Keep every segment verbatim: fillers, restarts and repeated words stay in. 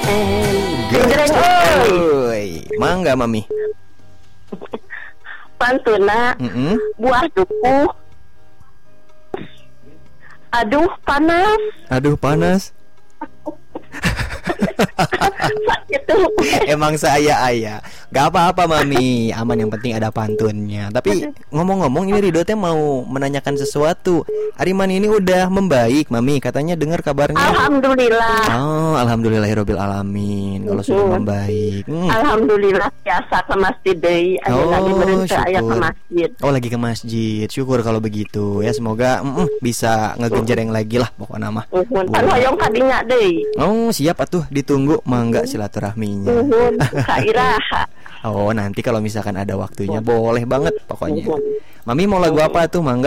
Genjreng euy. Mangga Mami. Pantuna. Mm-mm. Buah duku. Aduh panas. Aduh panas. Itu. Emang saya ayah. Gak apa-apa Mami, aman, yang penting ada pantunnya. Tapi ngomong-ngomong ini Ridho teh mau menanyakan sesuatu. Ariman ini udah membaik Mami, katanya dengar kabarnya. Alhamdulillah. Oh, alhamdulillahirabbil alamin. Kalau sudah membaik. Hmm. Alhamdulillah biasa ke masjid deui. Aya Oh, lagi berita aya ke syukur. masjid. Oh, lagi ke masjid. Syukur kalau begitu. Ya semoga mm, mm, bisa ngegenjreng lagi lah pokoknya mah. Uhun, pan hoyong kadinya deui. Oh, siap atuh, ditunggu mangga silaturahminya. Uhun, kairaha. Oh, nanti kalau misalkan ada waktunya boleh banget pokoknya. Mami mau lagu apa tuh mangga?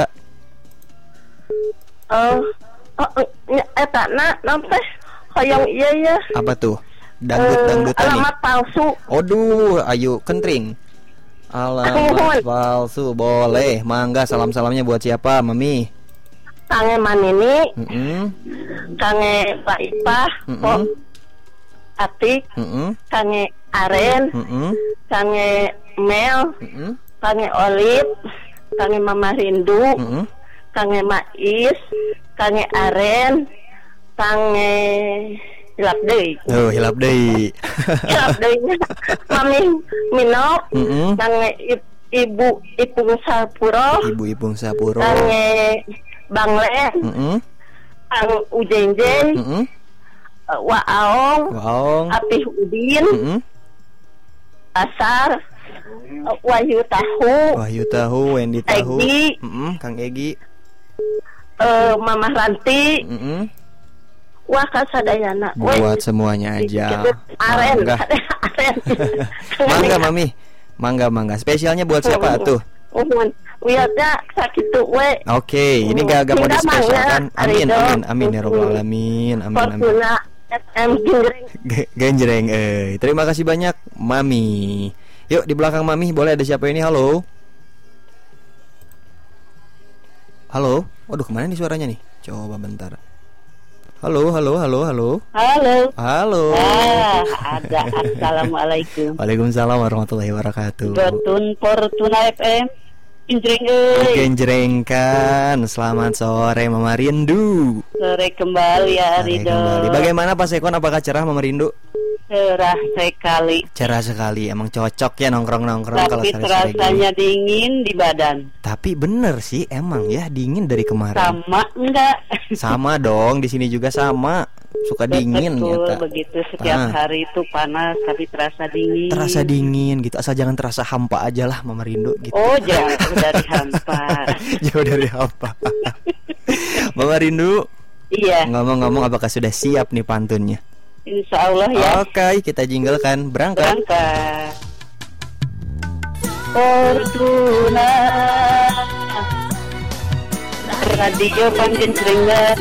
Eh, oh, eta na naon teh? Hoyong ieu ya. Apa tuh? Dangdut dangdutan nih. Alamat palsu. Aduh, ayo kentring. Alamat palsu boleh. Mangga, salam-salamnya buat siapa, Mami? Kange Manini. Heeh. Kange Pak Ipah. Mm-mm. Atik. Heeh. Kange Aren. Heeh. Kange Mel. Heeh. Kange Olip. Kange Mama Rindu. Heeh. Kange Mais. Kange Aren. Kange hilap deui. Oh, hilap deui. Hilap deui. Mami Mino. Heeh. Kange I- Ibu Ipung Sapuro. Ibu Ipung Sapuro. Kange Bangle. Heeh. Kang Ujenjen. Heeh. uh, Waong. Waong. Apih Udin. Heeh. Asar. uh, Wahyu Tahu. Wahyu Tahu, Wendy Tahu. Egi. Heeh, Kang Egi. uh, Mama Ranti. Heeh. Wah kasadayana. Buat semuanya aja. Aren. Mangga. Aren. Mangga Mami. Mangga mangga. Spesialnya buat siapa tuh? Uhun. Wiatnya sakitu we. Oke, ini gak, gak mau Hingga dispesialkan. mangga, Amin, Arido. amin, amin ya robbal alamin. Amin, amin. Fortuna F M Genjreng. Ge- Genjreng, eh. Terima kasih banyak, Mami. Yuk di belakang Mami boleh ada siapa ini? Halo. Halo. Waduh, kemana nih suaranya nih? Coba bentar. Halo, halo, halo, halo. Halo. Halo. Ah, ada. Assalamualaikum. Waalaikumsalam warahmatullahi wabarakatuh. Dotun Fortuna F M. Genjreng euy. Genjrengkan. Selamat sore Mama Rindu. Sore kembali ya Sore Rido. kembali. Bagaimana Pak Sekon, apakah cerah Mama Rindu? Cerah sekali. Cerah sekali, emang cocok ya nongkrong-nongkrong kalau Tapi sore-sore terasanya gini. dingin di badan. Tapi bener sih, emang ya dingin dari kemarin. Sama enggak? Sama dong, di sini juga sama. Suka dingin Betul, nyata. begitu setiap Ah. hari itu panas tapi terasa dingin. Terasa dingin gitu, asal jangan terasa hampa aja lah Mama Rindu gitu. Oh, jangan dari hampa. Jauh dari hampa. Mama Rindu, Iya, ngomong-ngomong apakah sudah siap nih pantunnya? insya Allah ya. Oke, kita jinglekan, berangkat. Berangkat. Fortuna Radio Pangenjrengan.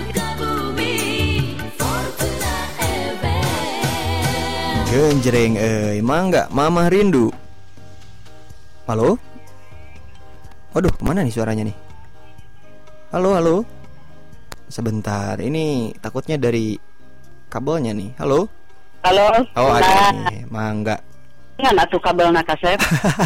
Genjreng, eh, mangga, Mama Rindu. Halo? Waduh, kemana nih suaranya nih? Halo, halo. Sebentar, ini takutnya dari kabelnya nih. Halo? Halo. Oh, nah, ada nih, mangga. Ngan atuh kabel nakasep.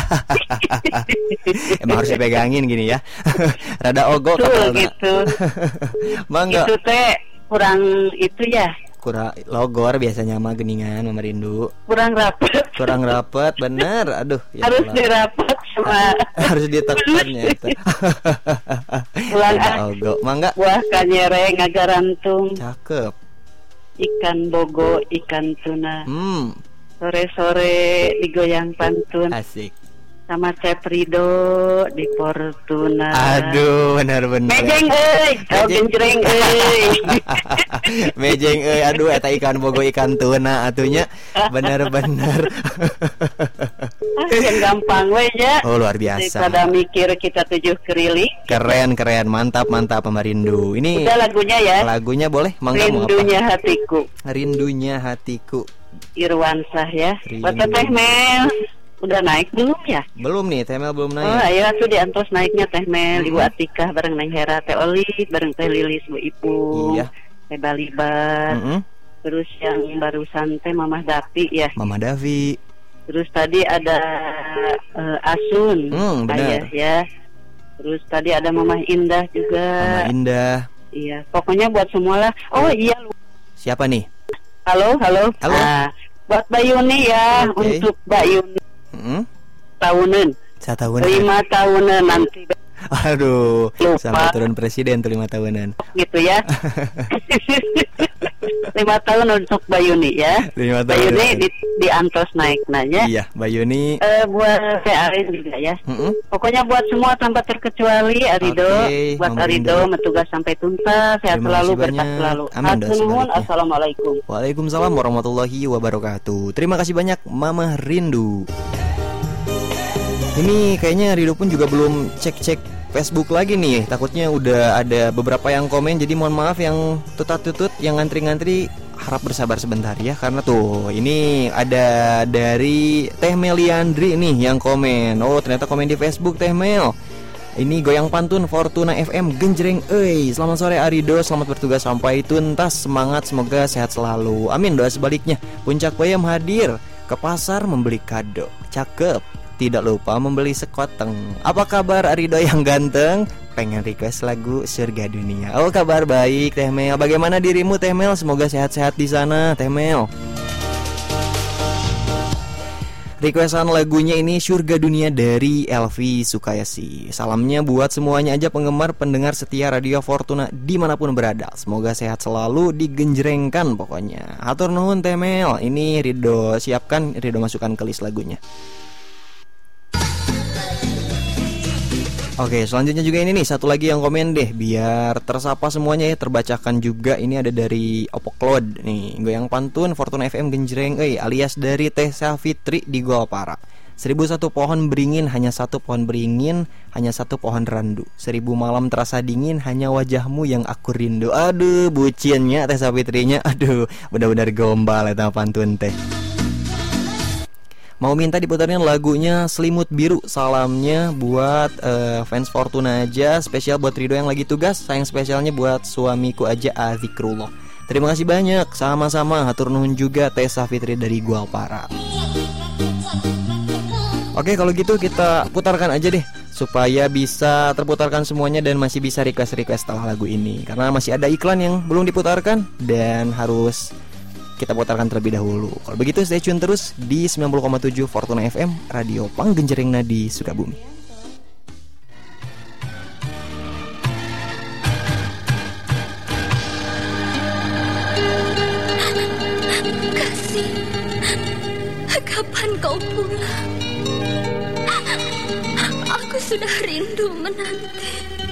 Emang harus dipegangin gini ya. Rada ogo Tuh kabelnya. gitu. Mangga. Itu teh kurang itu ya, Kurang logor biasanya mah geningan Mama Rindu. kurang rapet. Kurang rapet, bener. Aduh, ya Harus Allah. dirapat sama Harus ditekannya itu. Ulang Rada ah. ogo. Mangga. Buah kanyere ngagarantung, Cakep. ikan bogo, ikan tuna. Hmm, Sore-sore digoyang pantun asik. sama Chef Rido di Fortuna. Aduh, bener-bener. Mejeng euy, oh genjreng euy. Mejeng euy, aduh eta ikan bogo ikan tuna atunya. Bener-bener. Ah, yang gampang we ya. Oh, luar biasa. Daripada mikir kita tujuh keriling. Keren, keren, mantap, mantap Mama Rindu. Ini Udah lagunya ya. lagunya boleh? Mangga mau apa? Rindunya hatiku. Rindunya hatiku. Irwansah ya. Rindu. Buat Teh Mel. Udah naik belum ya? Belum nih, Temel belum Oh naik. ayo tuh diantos naiknya Teh Mel, Mm-hmm. Ibu Atikah bareng Neng Hera, Teh Oli bareng Teh Lilis, Bu Ipung, Iya. Teh Balibar, Mm-mm. Terus yang barusan teh Mamah Davi ya. Mama Davi. Terus tadi ada uh, Asun, Hmm, benar. Ayah ya. Terus tadi ada Mamah Indah juga. Mama Indah. Iya, pokoknya buat semua lah. Oh iya. Siapa nih? Halo, halo. Halo. Nah, buat Bayuni ya, okay. untuk Bayuni hmm? tahunan. Satu tahun. Lima tahunan nanti. Aduh, Lupa. sampai turun presiden tuh lima tahunan. Gitu ya. Lima tahun untuk Bayuni ya. Lima tahun. Bayuni di, di Antos naik nanya. Iya, Bayuni. Eh buat Teh Arin juga ya. Mm-mm. Pokoknya buat semua tanpa terkecuali Arido, Okay, buat Mama Arido Indah. Metugas sampai tuntas, sehat Terima selalu, kasih berkah banyak. selalu. Amin, doa Hatur nuhun, sebaliknya. assalamualaikum. Waalaikumsalam warahmatullahi wabarakatuh. Terima kasih banyak Mama Rindu. Ini kayaknya Rido pun juga belum cek-cek Facebook lagi nih. Takutnya udah ada beberapa yang komen. Jadi mohon maaf yang tutut-tutut, yang ngantri-ngantri, harap bersabar sebentar ya. Karena tuh ini ada dari Teh Meliandri nih yang komen. Oh ternyata komen di Facebook Teh Mel. Ini goyang pantun Fortuna F M genjreng euy. Selamat sore Arido, selamat bertugas sampai tuntas. Semangat, semoga sehat selalu. Amin, doa sebaliknya. Puncak Payam hadir ke pasar membeli kado. Cakep. Tidak lupa membeli sekoteng. Apa kabar Arido yang ganteng? Pengen request lagu Surga Dunia. Oh kabar baik Teh Mel. Bagaimana dirimu Teh Mel? Semoga sehat-sehat di sana Teh Mel. Requestan lagunya ini Surga Dunia dari Elvi Sukayasi. Salamnya buat semuanya aja penggemar pendengar setia Radio Fortuna dimanapun berada. Semoga sehat selalu, digenjrengkan pokoknya. Hatur nuhun Teh Mel. Ini Rido siapkan, Rido masukkan ke list lagunya. Oke, selanjutnya juga ini nih, satu lagi yang komen deh, biar tersapa semuanya ya, terbacakan juga. Ini ada dari Oppo Cloud nih, goyang pantun Fortuna F M genjreng euy, alias dari Teh Safitri di Golpara. Seribu satu pohon beringin, hanya satu pohon beringin, hanya satu pohon randu. Seribu malam terasa dingin, hanya wajahmu yang aku rindu. Aduh, bucinnya Teh Safitrinya, aduh, benar-benar gombal eta pantun teh. Mau minta diputarin lagunya Selimut Biru. Salamnya buat uh, fans Fortuna aja. Spesial buat Rido yang lagi tugas. Sayang spesialnya buat suamiku aja, Azikrullah. Terima kasih banyak. Sama-sama. Hatur nuhun juga Teh Safitri dari Gualpara. Oke, kalau gitu kita putarkan aja deh, supaya bisa terputarkan semuanya dan masih bisa request-request setelah lagu ini. Karena masih ada iklan yang belum diputarkan dan harus kita putarkan terlebih dahulu. Kalau begitu stay tune terus di sembilan puluh koma tujuh Fortuna F M, Radio Panggenjreng Nadi Sukabumi. Kasih, kapan kau pulang? Aku sudah rindu menanti.